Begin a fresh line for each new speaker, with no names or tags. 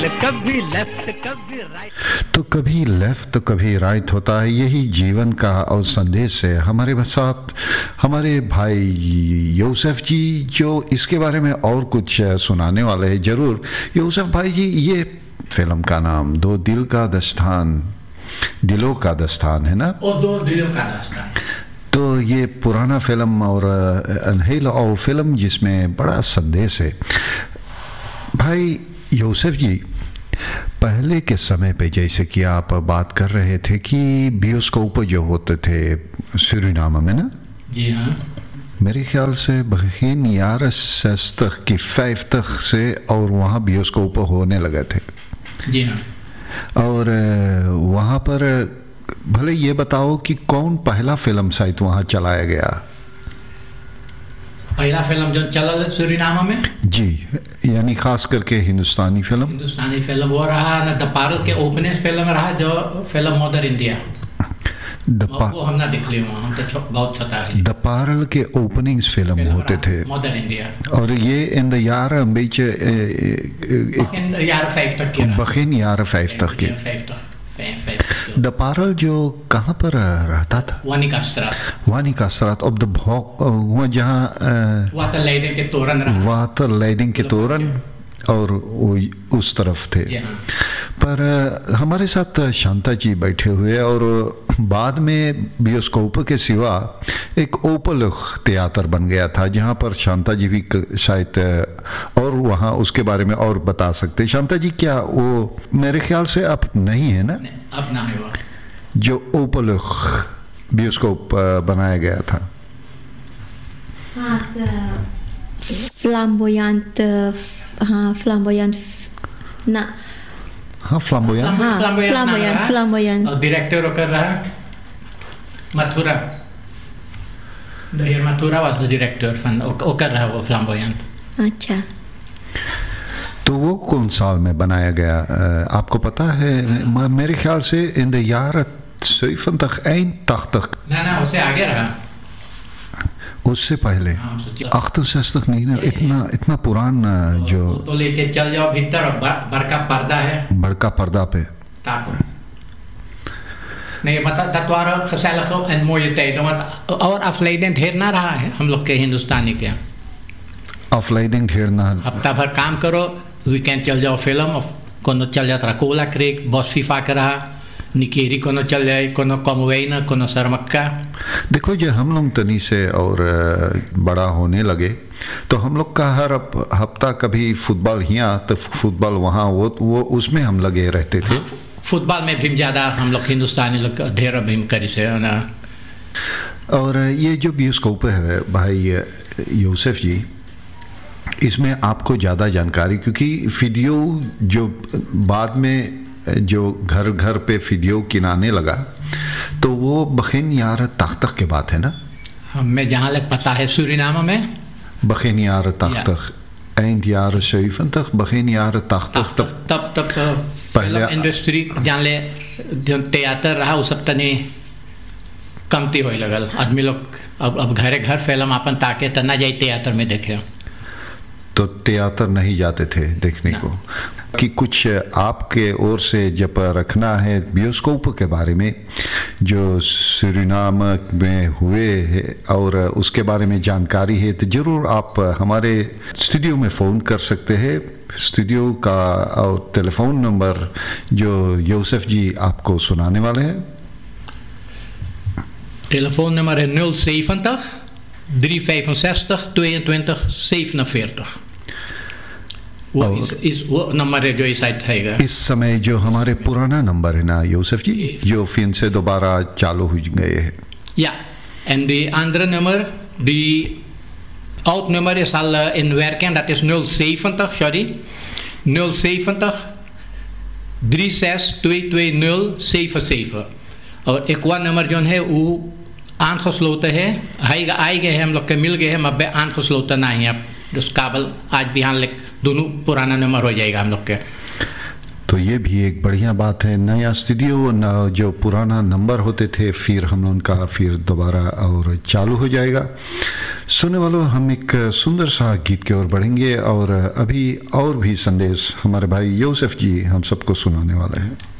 कभी लेफ्ट कभी राइट,
तो कभी लेफ्ट तो कभी राइट होता है। यही जीवन का और संदेश है। हमारे साथ हमारे भाई यूसुफ जी जो इसके बारे में और कुछ सुनाने वाले हैं। जरूर यूसुफ भाई जी, ये फिल्म का नाम दो दिल का दस्तान, दिलों का दस्तान है ना?
और दो दिलों का दस्तान।
तो ये पुराना फिल्म और अनहेल और फिल्म जिसमें बड़ा संदेश है। भाई यूसुफ जी, पहले के समय पे जैसे कि आप बात कर रहे थे कि बायोस्कोप जो होते थे सूरीनाम में ना?
जी हाँ,
मेरे ख्याल से begin jaren 60 की 50 से और वहाँ बायोस्कोप होने लगे थे।
जी हाँ।
और वहाँ पर भले ये बताओ कि कौन पहला फिल्म साइट वहाँ चलाया गया?
पहला फिल्म जो चला सूरीनाम में
जी, यानी खास करके हिंदुस्तानी फिल्म
वो रहा ना, द पारल के ओपनिंग फिल्म रहा जो फिल्म मदर इंडिया। वो हम ना देख लिए, हम तो बहुत छोटा है।
द पारल के ओपनिंग्स फिल्म होते थे
मदर इंडिया,
और ये इन द यार een beetje
jaren 50 के
begin jaren 50 के।
50
द पारल जो कहाँ पर रहता था? वानिका स्ट्रात op de वहाँ जहाँ वाटरलेiding के तोरण और उस तरफ थे। पर हमारे साथ शांता जी बैठे हुए, और बाद में बायोस्कोप के सिवा एक ओपल थिएटर बन गया था जहाँ पर शांता जी भी शायद और वहाँ उसके बारे में और बता सकते। शांता जी, क्या वो मेरे ख्याल से अब नहीं है ना?
अब ना है वो
जो ओपल बायोस्कोप बनाया गया था।
हाँ फ्लाम्बोयंट, हाँ फ्लाम्बोयंट ना,
हाँ फ्लाम्बोयंट
और डायरेक्टर कर रहा है Mathura. Mathura was the director वो कर रहा है वो फ्लाम्बोयंट।
अच्छा,
तो वो कौन साल में बनाया गया आपको पता है? मेरे ख्याल से इन द jaren 70, 81।
ना उससे आगे रहा,
उससे पहले 68 नहीं ना, इतना पुराना जो
तो लेके चल जाओ भीतर, बड़का पर्दा है,
बड़का पर्दा पे
ताको नहीं पता तत्वार gezellig en mooie tijden, want और afleidend ढेर ना रहा है हम लोग के हिंदुस्तानी के।
afleiding ढेर ना,
हफ्ता भर काम करो, वीकेंड चल जाओ फिल्म, कोनो चल जाता कोला क्रिक, बॉस फीफा का रहा, निकेरी कोनो चल जाए, कोनो कॉमवेना, कोनो सरमक्का।
देखो जो हम लोग तनी से और बड़ा होने लगे तो हम लोग का हर हफ्ता कभी फुटबॉल यहाँ तो फुटबॉल वहाँ, वो उसमें हम लगे रहते थे।
हाँ, फुटबॉल में भी ज़्यादा हम लोग हिंदुस्तानी लोग ढेर भीम करी से ना।
और ये जो बायोस्कोप है भाई यूसुफ जी, इसमें आपको ज़्यादा जानकारी, क्योंकि वीडियो जो बाद में जो घर घर पे वीडियो किनाने लगा तो वो begin jaren 80 के बात है ना?
हमें जहाँ लग पता है सूरीनाम में
begin jaren 80, eind jaren 70, begin jaren 80
तब फिल्म इंडस्ट्री जान ले जो थिएटर रहा वो सब तनी कमती होए लगल। आदमी लोग अब घरे घर फिल्म अपन ताके तना जाए थिएटर में देखे,
तो थिएटर नहीं जाते थे देखने को। कि कुछ आपके ओर से जब रखना है बायोस्कोप के बारे में जो सूरीनाम में हुए है और उसके बारे में जानकारी है, तो ज़रूर आप हमारे स्टूडियो में फ़ोन कर सकते हैं। स्टूडियो का और टेलीफोन नंबर जो यूसुफ जी आपको सुनाने वाले हैं।
टेलीफोन नंबर है 070 365 22 47। वो नंबर है जो इस साइड है।
इस समय जो हमारे पुराना नंबर है ना यूसुफ जी, जो फिर से दोबारा चालू हो गए हैं।
Ja, en die andere nummer, die oud nummer is al in werking, dat is 070, sorry. 070 3622077। और एक और नंबर जो है वो aangesloten है, आई गए हैं हम लोग के मिल गए हैं, मब्बे aangesloten नहीं है, तो काबल आज भी यहाँ दोनों पुराना नंबर हो जाएगा हम लोग के।
तो ये भी एक बढ़िया बात है, नया स्टूडियो न जो पुराना नंबर होते थे फिर हम उनका फिर दोबारा और चालू हो जाएगा। सुनने वालों, हम एक सुंदर सा गीत की ओर बढ़ेंगे और अभी और भी संदेश हमारे भाई यूसुफ जी हम सबको सुनाने वाले हैं।